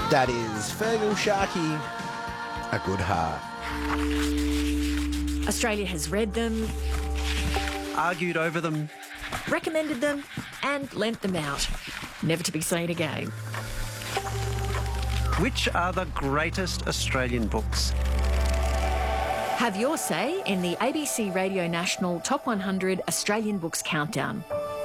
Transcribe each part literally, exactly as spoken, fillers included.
That is Fergal Sharkey, A Good Heart. Australia has read them, argued over them, recommended them and lent them out, never to be seen again. Which are the greatest Australian books? Have your say in the A B C Radio National Top one hundred Australian Books Countdown.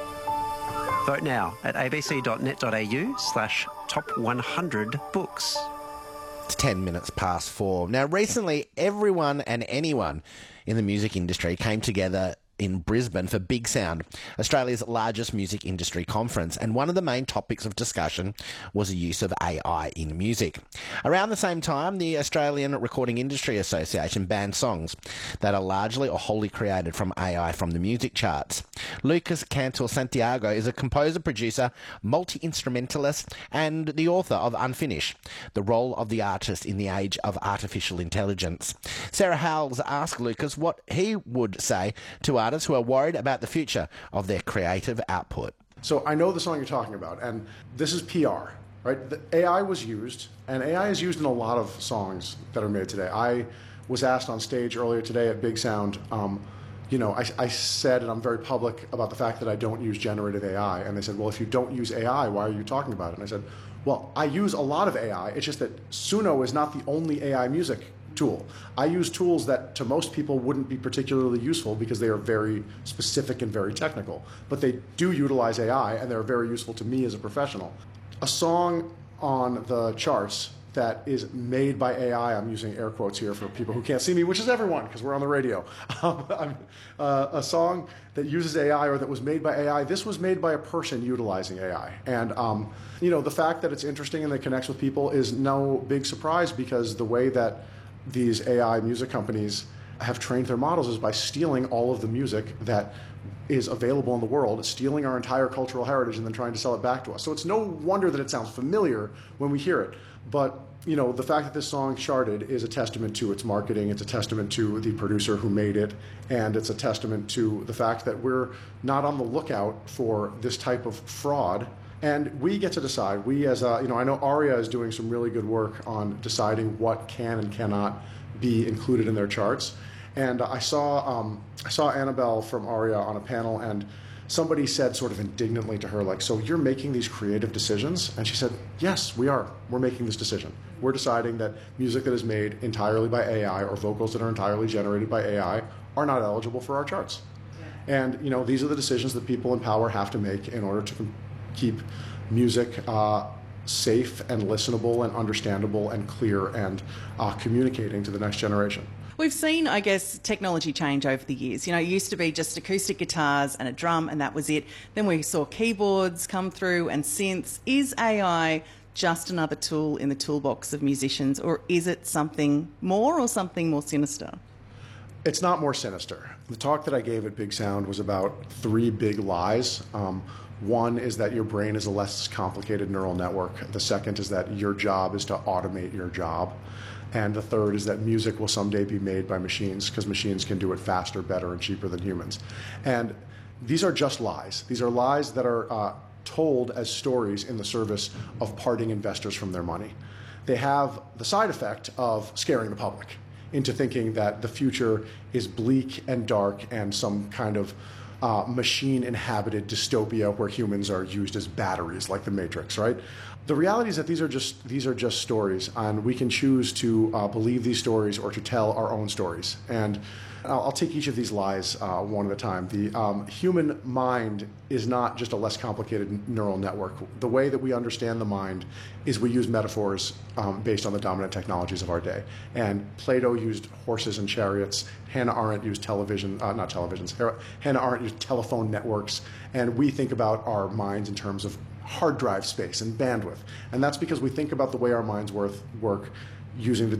Vote now at abc.net.au slash top 100 books. It's ten minutes past four. Now, recently, everyone and anyone in the music industry came together in Brisbane for Big Sound, Australia's largest music industry conference, and one of the main topics of discussion was the use of A I in music. Around the same time, the Australian Recording Industry Association banned songs that are largely or wholly created from A I from the music charts. Lucas Cantor Santiago is a composer, producer, multi-instrumentalist, and the author of Unfinished, The Role of the Artist in the Age of Artificial Intelligence. Sarah Howells asked Lucas what he would say to artists who are worried about the future of their creative output. So I know the song you're talking about, and this is P R, right? The A I was used, and A I is used in a lot of songs that are made today. I was asked on stage earlier today at Big Sound, um, you know, I, I said, and I'm very public about the fact that I don't use generative A I, and they said, well, if you don't use A I, why are you talking about it? And I said, well, I use a lot of A I, it's just that Suno is not the only A I music tool. I use tools that to most people wouldn't be particularly useful because they are very specific and very technical, but they do utilize A I and they're very useful to me as a professional. A song on the charts that is made by A I, I'm using air quotes here for people who can't see me, which is everyone because we're on the radio. Um, uh, a song that uses A I or that was made by A I, this was made by a person utilizing A I. And um, you know, the fact that it's interesting and that it connects with people is no big surprise because the way that these A I music companies have trained their models is by stealing all of the music that is available in the world, stealing our entire cultural heritage and then trying to sell it back to us. So it's no wonder that it sounds familiar when we hear it. But you know, the fact that this song charted is a testament to its marketing, it's a testament to the producer who made it, and it's a testament to the fact that we're not on the lookout for this type of fraud. And we get to decide. We as a, you know, I know Aria is doing some really good work on deciding what can and cannot be included in their charts. And I saw, um, I saw Annabelle from Aria on a panel, and somebody said sort of indignantly to her, like, so you're making these creative decisions? And she said, yes, we are. We're making this decision. We're deciding that music that is made entirely by A I or vocals that are entirely generated by A I are not eligible for our charts. And, you know, these are the decisions that people in power have to make in order to keep music uh, safe and listenable and understandable and clear and uh, communicating to the next generation. We've seen, I guess, technology change over the years. You know, it used to be just acoustic guitars and a drum and that was it. Then we saw keyboards come through and synths. Is A I just another tool in the toolbox of musicians, or is it something more or something more sinister? It's not more sinister. The talk that I gave at Big Sound was about three big lies. Um, One is that your brain is a less complicated neural network. The second is that your job is to automate your job. And the third is that music will someday be made by machines because machines can do it faster, better, and cheaper than humans. And these are just lies. These are lies that are uh, told as stories in the service of parting investors from their money. They have the side effect of scaring the public into thinking that the future is bleak and dark and some kind of Uh, machine-inhabited dystopia where humans are used as batteries, like the Matrix, right? The reality is that these are just these are just stories, and we can choose to uh, believe these stories or to tell our own stories. And I'll, I'll take each of these lies uh, one at a time. The um, human mind is not just a less complicated neural network. The way that we understand the mind is we use metaphors um, based on the dominant technologies of our day. And Plato used horses and chariots. Hannah Arendt used television, uh, not televisions. Hannah Arendt used telephone networks. And we think about our minds in terms of hard drive space and bandwidth. And that's because we think about the way our minds work using the